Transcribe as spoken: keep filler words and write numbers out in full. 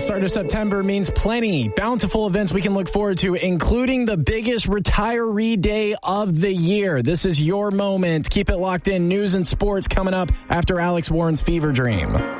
start of September means plenty bountiful events we can look forward to, including the biggest retiree day of the year. This is your moment. Keep it locked in. News and sports coming up after Alex Warren's Fever Dream.